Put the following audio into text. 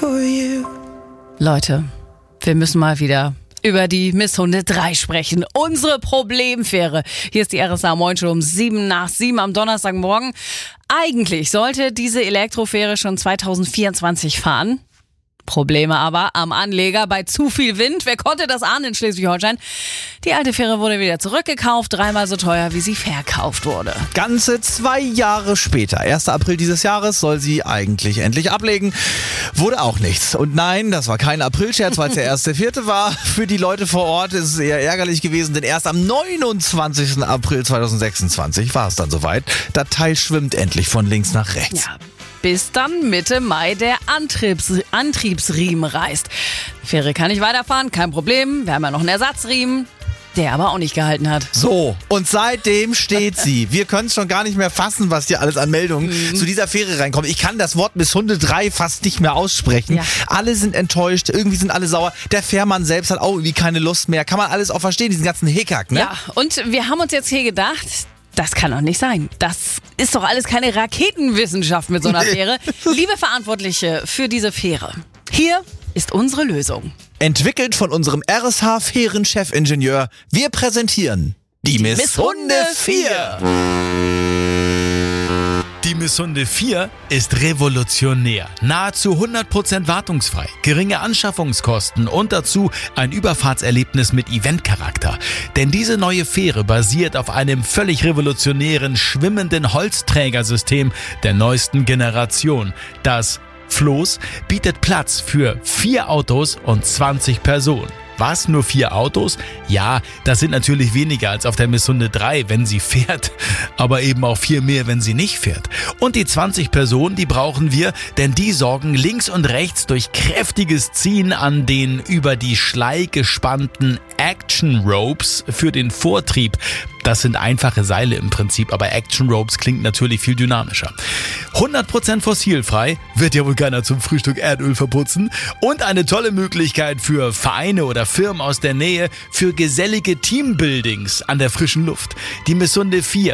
for you. Leute, wir müssen mal wieder über die Misshunde 3 sprechen. Unsere Problemfähre. Hier ist die RSA Moin Show um 7:07 am Donnerstagmorgen. Eigentlich sollte diese Elektrofähre schon 2024 fahren. Probleme aber am Anleger bei zu viel Wind. Wer konnte das ahnen in Schleswig-Holstein? Die alte Fähre wurde wieder zurückgekauft, 3-mal so teuer, wie sie verkauft wurde. Ganze 2 Jahre später, 1. April dieses Jahres, soll sie eigentlich endlich ablegen. Wurde auch nichts. Und nein, das war kein Aprilscherz, weil es der 1.4. war. Für die Leute vor Ort ist es eher ärgerlich gewesen, denn erst am 29. April 2026 war es dann soweit. Das Teil schwimmt endlich von links nach rechts. Ja. Bis dann Mitte Mai der Antriebsriemen reißt. Die Fähre kann nicht weiterfahren, kein Problem. Wir haben ja noch einen Ersatzriemen, der aber auch nicht gehalten hat. So, und seitdem steht sie. Wir können es schon gar nicht mehr fassen, was hier alles an Meldungen zu dieser Fähre reinkommt. Ich kann das Wort Misshunde 3 fast nicht mehr aussprechen. Ja. Alle sind enttäuscht, irgendwie sind alle sauer. Der Fährmann selbst hat auch irgendwie keine Lust mehr. Kann man alles auch verstehen, diesen ganzen Hickhack, ne? Ja, und wir haben uns jetzt hier gedacht, das kann doch nicht sein. Das ist doch alles keine Raketenwissenschaft mit so einer Fähre. Liebe Verantwortliche für diese Fähre, hier ist unsere Lösung. Entwickelt von unserem RSH-Fähren-Chefingenieur, wir präsentieren die Misshunde 4. Die Misshunde 4 ist revolutionär, nahezu 100% wartungsfrei, geringe Anschaffungskosten und dazu ein Überfahrtserlebnis mit Eventcharakter. Denn diese neue Fähre basiert auf einem völlig revolutionären, schwimmenden Holzträgersystem der neuesten Generation. Das Floß bietet Platz für 4 Autos und 20 Personen. Was? Nur 4 Autos? Ja, das sind natürlich weniger als auf der Misshunde 3, wenn sie fährt, aber eben auch 4 mehr, wenn sie nicht fährt. Und die 20 Personen, die brauchen wir, denn die sorgen links und rechts durch kräftiges Ziehen an den über die Schlei gespannten Action Ropes für den Vortrieb. Das sind einfache Seile im Prinzip, aber Action Ropes klingt natürlich viel dynamischer. 100% fossilfrei, wird ja wohl keiner zum Frühstück Erdöl verputzen. Und eine tolle Möglichkeit für Vereine oder Firmen aus der Nähe für gesellige Teambuildings an der frischen Luft. Die Misshunde 4